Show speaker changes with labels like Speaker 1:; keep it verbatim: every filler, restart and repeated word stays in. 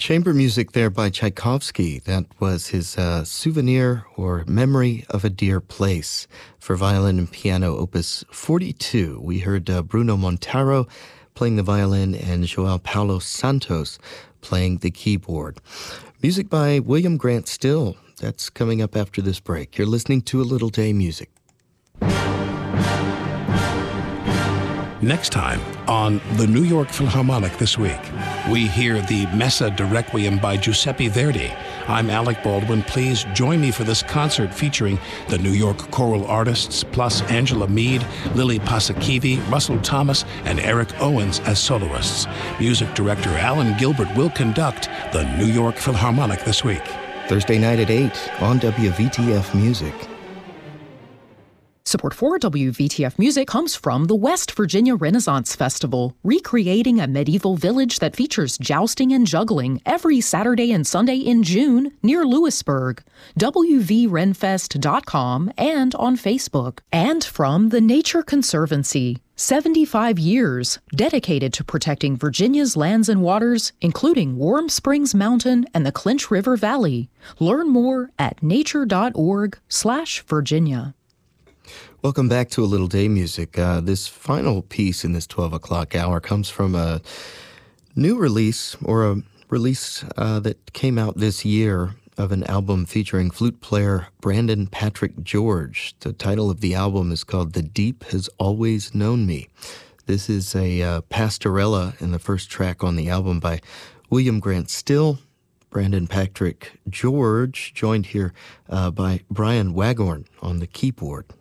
Speaker 1: Chamber music there by Tchaikovsky. That was his uh, Souvenir or Memory of a Dear Place for violin and piano, opus forty-two. We heard uh, Bruno Montaro playing the violin and João Paulo Santos playing the keyboard. Music by William Grant Still. That's coming up after this break. You're listening to A Little Day Music.
Speaker 2: Next time on the New York Philharmonic This Week, we hear the Messa de Requiem by Giuseppe Verdi. I'm Alec Baldwin. Please join me for this concert featuring the New York choral artists, plus Angela Mead, Lily Pasakivi, Russell Thomas, and Eric Owens as soloists. Music director Alan Gilbert will conduct the New York Philharmonic This Week.
Speaker 1: Thursday night at eight on W V T F Music.
Speaker 3: Support for W V T F Music comes from the West Virginia Renaissance Festival, recreating a medieval village that features jousting and juggling every Saturday and Sunday in June near Lewisburg. W V renfest dot com and on Facebook. And from the Nature Conservancy, seventy-five years dedicated to protecting Virginia's lands and waters, including Warm Springs Mountain and the Clinch River Valley. Learn more at nature.org slash Virginia.
Speaker 1: Welcome back to A Little Day Music. Uh, this final piece in this twelve o'clock hour comes from a new release, or a release uh, that came out this year, of an album featuring flute player Brandon Patrick George. The title of the album is called The Deep Has Always Known Me. This is a uh, pastorella in the first track on the album by William Grant Still. Brandon Patrick George joined here uh, by Brian Waghorn on the keyboard.